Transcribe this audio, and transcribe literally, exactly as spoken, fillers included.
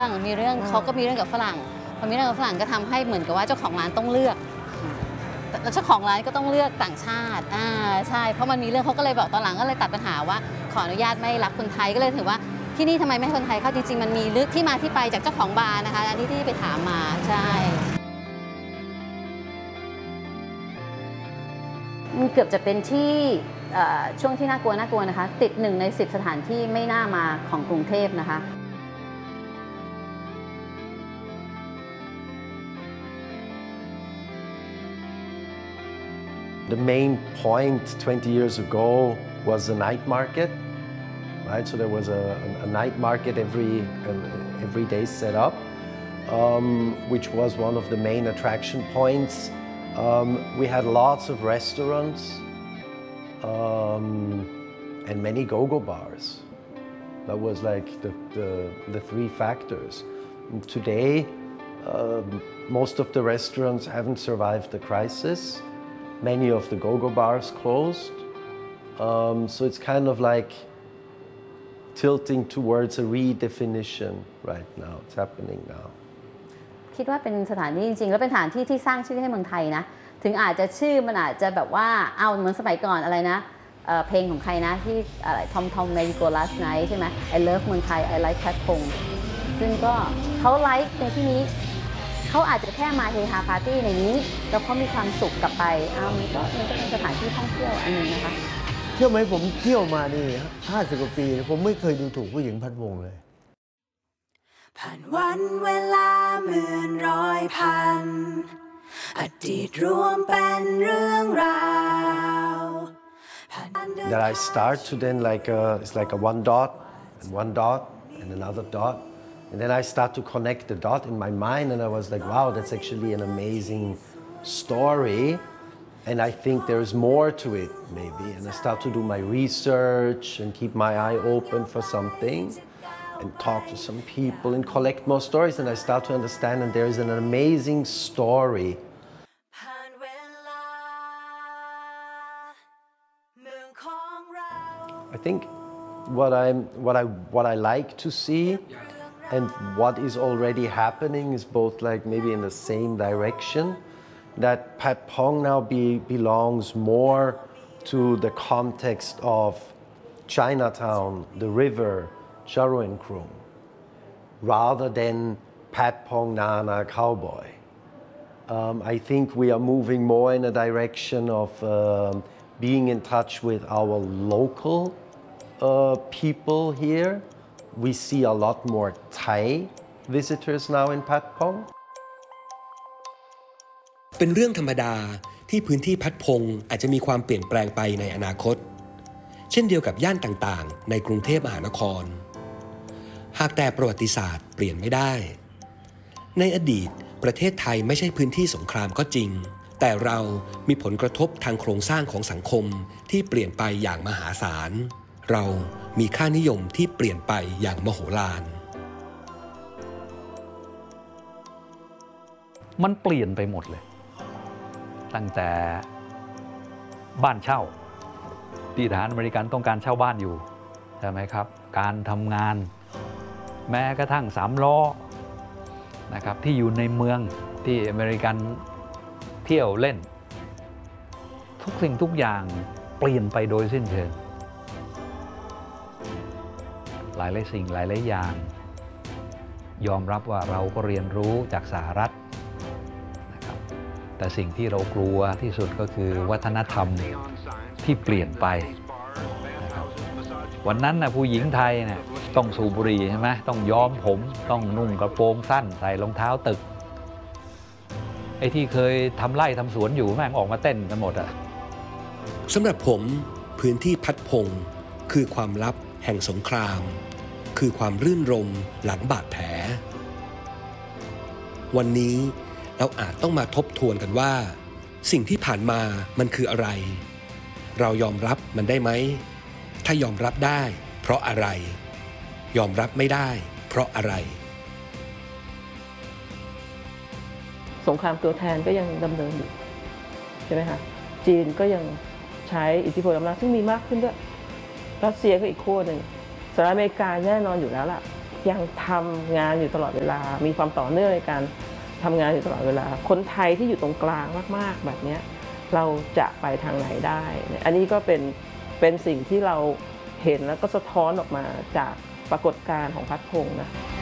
มีเรื่องเขาก็มีเรื่องกับฝรั่งพอมีเรื่องกับฝรั่งก็ทำให้เหมือนกับว่าเจ้าของร้านต้องเลือกแล้วเจ้าของร้านก็ต้องเลือกต่างชาติอ่าใช่เพราะมันมีเรื่องเขาก็เลยบอกตอนหลังก็เลยตัดปัญหาว่าขออนุญาตไม่รับคนไทยก็เลยถือว่าที่นี่ทำไมไม่ให้คนไทยเข้าจริงๆมันมีลึกที่มาที่ไปจากเจ้าของบาร์นะคะอันที่ที่ไปถามมาใช่มันเกือบจะเป็นที่ช่วงที่น่ากลัวน่ากลัวนะคะติดหนึ่งในสิบสถานที่ไม่น่ามาของกรุงเทพนะคะ The main point twenty years ago was the night market, right? So there was a, a night market every, every day set up, um, which was one of the main attraction points. Um, we had lots of restaurants um, and many go-go bars. That was like the, the, the three factors. And today, uh, most of the restaurants haven't survived the crisis. Many of the go-go bars closed. Um, so it's kind of like tilting towards a redefinition right now. It's happening now. คิดว่าเป็นสถานที่จริงๆแล้วเป็นสถานที่ที่สร้างชื่อให้เมืองไทยนะถึงอาจจะชื่อมันอาจจะแบบว่าเอาเหมือนสมัยก่อนอะไรนะ เ, เพลงของใครนะที่อะไรทอมทอมในดิโก last night ใช่ไหม I love เมืองไทย I like แพทพงษ์ซึ่งก็เขาไลค์ในที่นี้เขาอาจจะแค่มาเฮฮาปาร์ตี้ในนี้แล้วเขามีความสุขกลับไปอ้าวมันก็มันก็เป็นสถานที่ท่องเที่ยวอันหนึ่งนะคะเชื่อไหมผมเที่ยวมานี่ห้าสิบกว่าปีผมไม่เคยดูถูกผู้หญิงพัดวงเลยผ่านวันเวลาหมื่นร้อยพันอดีตรวมเป็นเรื่องราว That I start to then like a, it's like a one dot and one dot and another dot. And then I start to connect the dot in my mind and I was like, wow, that's actually an amazing story. And I think there's more to it, maybe. And I start to do my research and keep my eye open for something and talk to some people and collect more stories. And I start to understand that there is an amazing story. I think what, I'm, what, I, what I like to see and what is already happening is both like maybe in the same direction, that Patpong now be, belongs more to the context of Chinatown, the river, Charu and Krum, rather than Patpong Nana Cowboy. Um, I think we are moving more in a direction of uh, being in touch with our local uh, people here. We see a lot more Thai visitors now in Patpong. เป็นเรื่องธรรมดาที่พื้นที่พัดพงอาจจะมีความเปลี่ยนแปลงไปในอนาคตเช่นเดียวกับย่านต่างๆในกรุงเทพมหานครหากแต่ประวัติศาสตร์เปลี่ยนไม่ได้ในอดีตประเทศไทยไม่ใช่พื้นที่สงครามก็จริงแต่เรามีผลกระทบทางโครงสร้างของสังคมที่เปลี่ยนไปอย่างมหาศาลเรามีค่านิยมที่เปลี่ยนไปอย่างมโหฬารมันเปลี่ยนไปหมดเลยตั้งแต่บ้านเช่าที่ทหารอเมริกันต้องการเช่าบ้านอยู่ใช่ไหมครับการทำงานแม้กระทั่งสามล้อนะครับที่อยู่ในเมืองที่อเมริกันเที่ยวเล่นทุกสิ่งทุกอย่างเปลี่ยนไปโดยสิ้นเชิงหลายหลายสิ่งหลายหลายอย่างยอมรับว่าเราก็เรียนรู้จากสหรัฐนะครับแต่สิ่งที่เรากลัวที่สุดก็คือวัฒนธรรมที่เปลี่ยนไปนะครับวันนั้นนะผู้หญิงไทยเนี่ยต้องสูบบุหรี่ใช่ไหมต้องย้อมผมต้องนุ่งกระโปรงสั้นใส่รองเท้าตึกไอ้ที่เคยทำไร่ทำสวนอยู่แม่งออกมาเต้นกันหมดอะสำหรับผมพื้นที่พัดพงคือความลับแห่งสงครามคือความรื่นรมหลังบาดแผลวันนี้เราอาจต้องมาทบทวนกันว่าสิ่งที่ผ่านมามันคืออะไรเรายอมรับมันได้ไหมถ้ายอมรับได้เพราะอะไรยอมรับไม่ได้เพราะอะไรสงครามตัวแทนก็ยังดำเนินอยู่ใช่ไหมคะจีนก็ยังใช้อิทธิพลอำนาจซึ่งมีมากขึ้นด้วยรัสเซียก็อีกขั้วหนึ่งสหรัฐอเมริกาแน่นอนอยู่แล้วล่ะยังทำงานอยู่ตลอดเวลามีความต่อเนื่องในการทำงานอยู่ตลอดเวลาคนไทยที่อยู่ตรงกลางมากๆแบบนี้เราจะไปทางไหนได้อันนี้ก็เป็นเป็นสิ่งที่เราเห็นแล้วก็สะท้อนออกมาจากปรากฏการณ์ของพัดพงษ์นะ